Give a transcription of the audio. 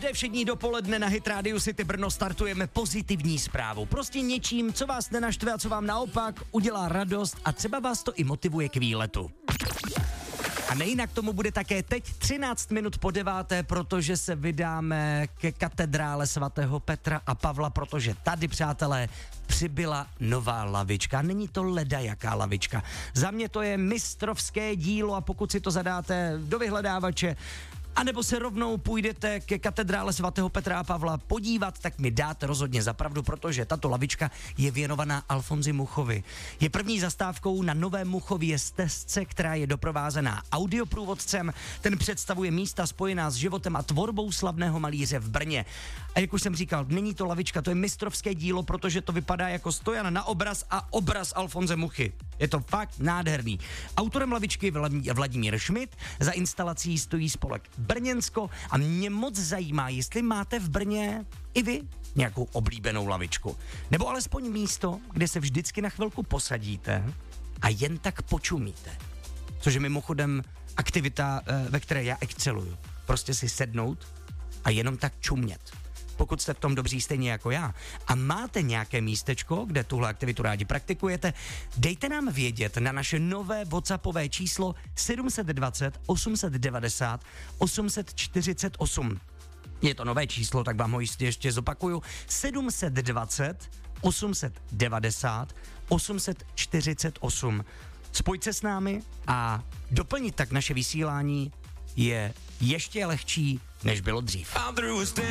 Každé všední dopoledne na Hit Radio City Brno startujeme pozitivní zprávu. Prostě něčím, co vás nenaštve a co vám naopak udělá radost a třeba vás to i motivuje k výletu. A nejinak tomu bude také teď 13 minut po 9, protože se vydáme ke katedrále svatého Petra a Pavla, protože tady, přátelé, přibyla nová lavička. Není to ledajaká lavička. Za mě to je mistrovské dílo a pokud si to zadáte do vyhledávače, anebo se rovnou půjdete ke katedrále svatého Petra a Pavla podívat, tak mi dáte rozhodně za pravdu, protože tato lavička je věnovaná Alfonzi Muchovi. Je první zastávkou na Novém Muchově stezce, která je doprovázená audioprůvodcem. Ten představuje místa spojená s životem a tvorbou slavného malíře v Brně. A jak už jsem říkal, není to lavička, to je mistrovské dílo, protože to vypadá jako stojan na obraz a obraz Alfonze Muchy. Je to fakt nádherný. Autorem lavičky je Vladimír Šmit, za instalací stojí spolek Brněnsko a mě moc zajímá, jestli máte v Brně i vy nějakou oblíbenou lavičku. Nebo alespoň místo, kde se vždycky na chvilku posadíte a jen tak počumíte. Což je mimochodem aktivita, ve které já exceluju. Prostě si sednout a jenom tak čumět. Pokud jste v tom dobří stejně jako já a máte nějaké místečko, kde tuhle aktivitu rádi praktikujete, dejte nám vědět na naše nové WhatsAppové číslo 720 890 848. Je to nové číslo, tak vám ho ještě zopakuju. 720 890 848. Spojď se s námi a doplnit tak naše vysílání je ještě lehčí, než bylo dřív.